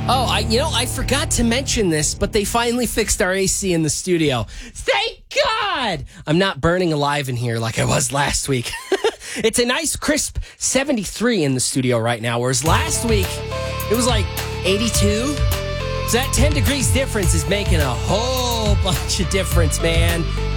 Oh, I forgot to mention this, but they finally fixed our AC in the studio. Thank God! I'm not burning alive in here like I was last week. It's a nice, crisp 73 in the studio right now, whereas last week it was like 82. So that 10 degrees difference is making a whole bunch of difference, man.